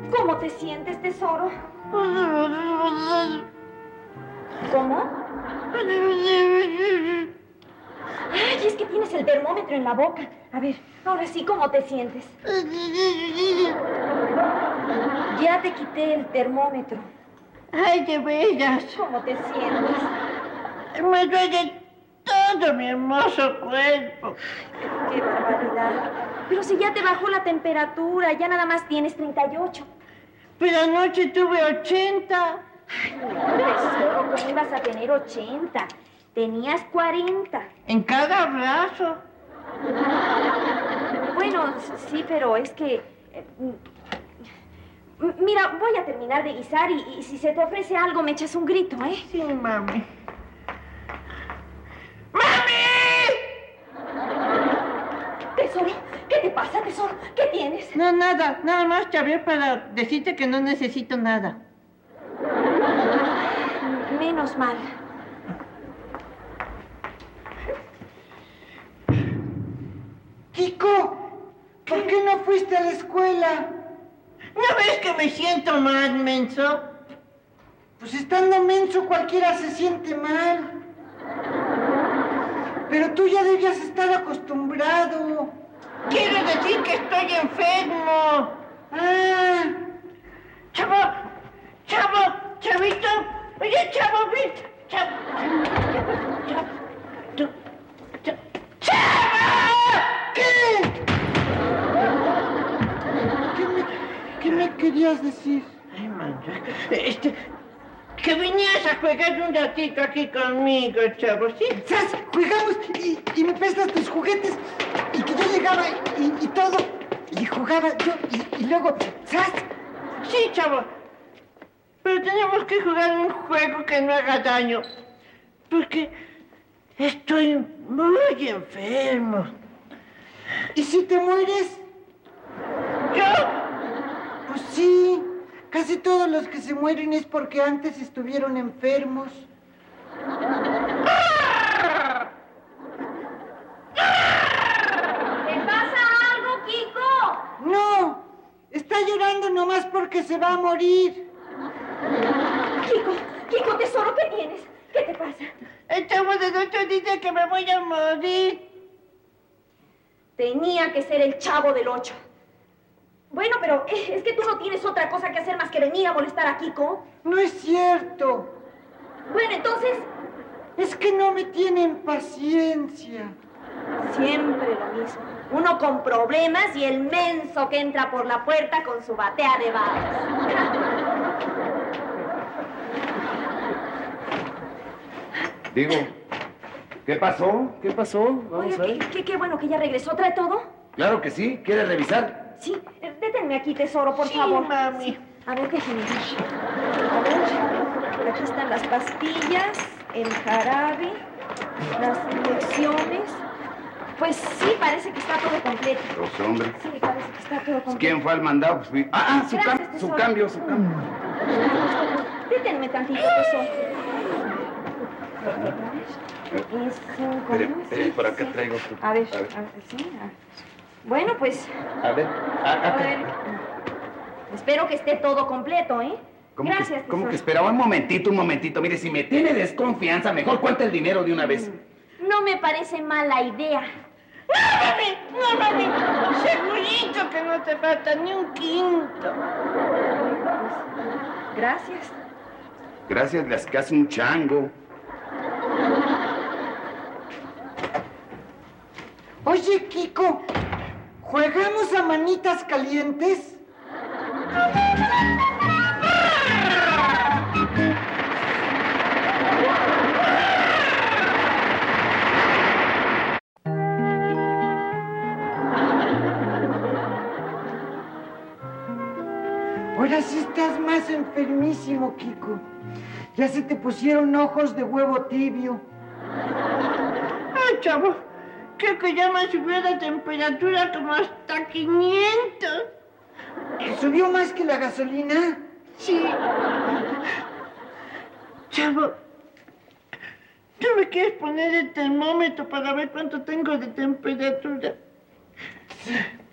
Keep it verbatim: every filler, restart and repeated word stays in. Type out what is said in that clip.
¿Cómo te sientes, tesoro? ¿Cómo? Ay, es que tienes el termómetro en la boca. A ver, ahora sí, ¿cómo te sientes? Ya te quité el termómetro. Ay, de veras. ¿Cómo te sientes? Me duele todo mi hermoso cuerpo. ¡Qué barbaridad! Pero si ya te bajó la temperatura, ya nada más tienes treinta y ocho. Pero anoche tuve ochenta. Ay, no, tesoro, ¿cómo ibas a tener ochenta? Tenías cuarenta. En cada brazo. Bueno, sí, pero es que... eh, m- mira, voy a terminar de guisar y, y si se te ofrece algo me echas un grito, ¿eh? Sí, mami. ¡Mami! Tesoro, ¿qué te pasa, tesoro? ¿Qué tienes? No, nada. Nada más te hablé para decirte que no necesito nada. Menos mal. Kiko, ¿por qué no fuiste a la escuela? ¿No ves que me siento mal, menso? Pues estando menso cualquiera se siente mal. Pero tú ya debías estar acostumbrado. Quiero decir que estoy enfermo. Ah, Chavo, chavo, chavito. Oye, chavo, ven. Chavo, chavo, tú, chavo. ¡Chavo! ¿qué? ¿Qué me, qué me querías decir? Ay, man, este, que vinieras a jugar un ratito aquí conmigo, chavo, ¿sí? ¡Sas! Jugamos y, y me prestas tus juguetes y que yo llegaba y, y todo y jugaba yo y, y luego ¡sas! Sí, chavo. Pero tenemos que jugar un juego que no haga daño. Porque estoy muy enfermo. ¿Y si te mueres? ¿Yo? Pues sí, casi todos los que se mueren es porque antes estuvieron enfermos. ¿Te pasa algo, Kiko? No, está llorando nomás porque se va a morir. Kiko, Kiko, tesoro, ¿qué tienes? ¿Qué te pasa? El chavo de ocho dice que me voy a morir. Tenía que ser el Chavo del Ocho. Bueno, pero es es que tú no tienes otra cosa que hacer más que venir a molestar a Kiko. No es cierto, Bueno, entonces, es que no me tienen paciencia. siempre lo mismo. Uno con problemas y el menso que entra por la puerta con su batea de balas. Digo, ¿qué pasó? ¿Qué pasó? Vamos Oiga, a qué, ver. qué, qué bueno que ya regresó. ¿Trae todo? Claro que sí. ¿Quieres revisar? Sí. eh, Détenme aquí, tesoro, por Sí, favor. mami. A ver, déjenme ver. A ver, aquí están las pastillas, el jarabe, las inyecciones. Pues sí, parece que está todo completo. Los hombres. Sí, parece que está todo completo. ¿Quién fue al mandado? Pues fui- Ah, ah, su, Gracias, cam- su tesoro. cambio, su cambio. Détenme tantito, tesoro. Es cinco, Espere, ¿no? espere, Sí, por acá sí. traigo su... A ver, A ver, a ver, sí. a- Bueno, pues, a ver. ah, a acá. ver. Espero que esté todo completo, ¿eh? ¿Cómo Gracias, que, ¿Cómo que tesoro. espera? Un momentito, un momentito. Mire, si me tiene desconfianza, mejor cuenta el dinero de una vez. No me parece mala idea. No, mami, no, mami. Segurito que no te falta ni un quinto. Gracias. Gracias, le hace un chango. Oye, Kiko, ¿juegamos a manitas calientes? Ahora sí estás más enfermísimo, Kiko. Ya se te pusieron ojos de huevo tibio. Ay, chavo, creo que ya me subió la temperatura como hasta quinientos. ¿Subió más que la gasolina? Sí. Chavo, ¿tú me quieres poner el termómetro para ver cuánto tengo de temperatura?